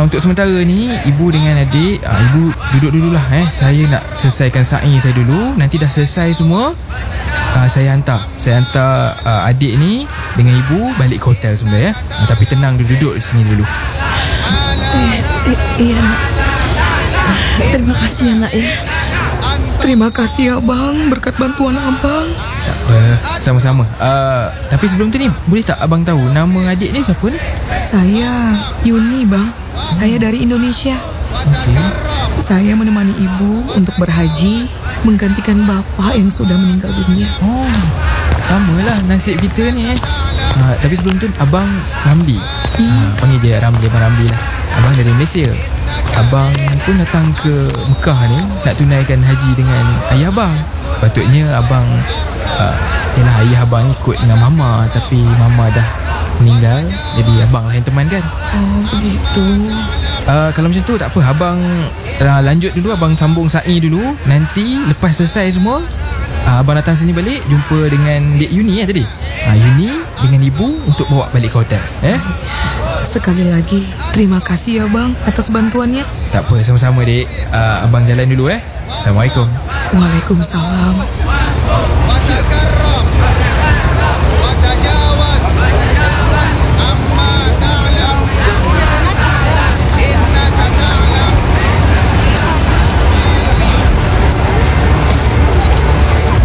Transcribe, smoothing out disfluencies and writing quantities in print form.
Untuk sementara ni, ibu dengan adik, ibu duduk dululah. Saya nak selesaikan sa'i saya dulu. Nanti dah selesai semua, saya hantar adik ni dengan ibu balik ke hotel semula ya. Tapi tenang duduk di sini dulu. Iya nak. Terima kasih ya nak ya. Terima kasih abang, berkat bantuan abang. Tak apa, sama-sama. Tapi sebelum tu ni, boleh tak abang tahu nama adik ni siapa ni? Saya Yuni bang. Saya dari Indonesia. Okey. Saya menemani ibu untuk berhaji, menggantikan bapak yang sudah meninggal dunia. Oh, samalah nasib kita ni Tapi sebelum tu abang Ramli. Panggil je Ramli, abang Ramli lah. Abang dari Malaysia. Abang pun datang ke Mekah ni nak tunaikan haji dengan ayah abang. Patutnya abang yalah, ayah abang ni ikut dengan mama, tapi mama dah meninggal, jadi abang lah yang temankan. Oh begitu. Kalau macam tu tak apa, abang lanjut dulu, abang sambung sa'i dulu. Nanti lepas selesai semua, abang datang sini balik, jumpa dengan Dek Yuni tadi. Yuni dengan ibu untuk bawa balik ke hotel. Sekali lagi terima kasih ya bang atas bantuannya. Tak apa, sama-sama dek. Abang jalan dulu Assalamualaikum. Waalaikumsalam.